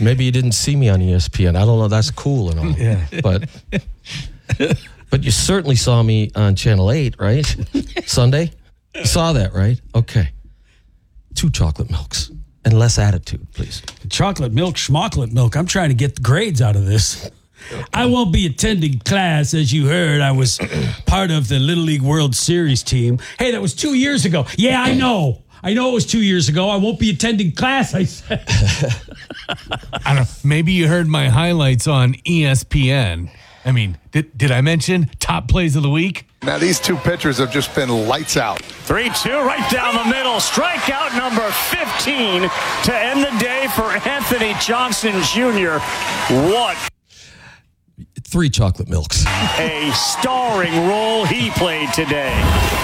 Maybe you didn't see me on ESPN. I don't know. That's cool and all. Yeah. But you certainly saw me on Channel 8, right? Sunday? You saw that, right? Okay. 2 chocolate milks and less attitude, please. Chocolate milk, schmocklet milk. I'm trying to get the grades out of this. I won't be attending class. As you heard, I was part of the Little League World Series team. Hey, that was 2 years ago. Yeah, I know. I know it was 2 years ago. I won't be attending class, I said. I don't know. Maybe you heard my highlights on ESPN. I mean, did I mention top plays of the week? Now, these 2 pitchers have just been lights out. 3-2 right down the middle. Strikeout number 15 to end the day for Anthony Johnson Jr. What 3 chocolate milks. a starring role he played today.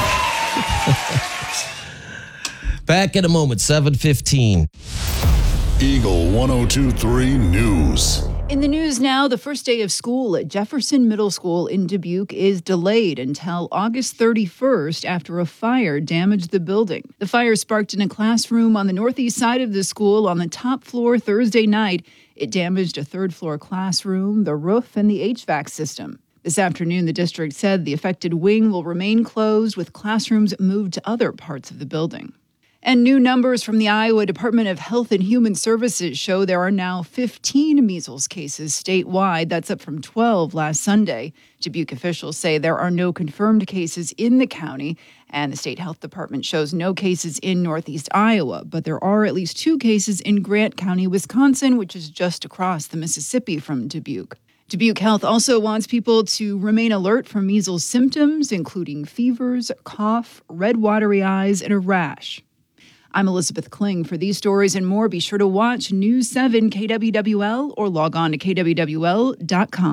Back in a moment, 7:15. Eagle 102.3 News. In the news now, the first day of school at Jefferson Middle School in Dubuque is delayed until August 31st after a fire damaged the building. The fire sparked in a classroom on the northeast side of the school on the top floor Thursday night. It damaged a third-floor classroom, the roof, and the HVAC system. This afternoon, the district said the affected wing will remain closed with classrooms moved to other parts of the building. And new numbers from the Iowa Department of Health and Human Services show there are now 15 measles cases statewide. That's up from 12 last Sunday. Dubuque officials say there are no confirmed cases in the county, and the state health department shows no cases in northeast Iowa. But there are at least 2 cases in Grant County, Wisconsin, which is just across the Mississippi from Dubuque. Dubuque Health also wants people to remain alert for measles symptoms, including fevers, cough, red watery eyes, and a rash. I'm Elizabeth Kling. For these stories and more, be sure to watch News 7 KWWL or log on to kwwl.com.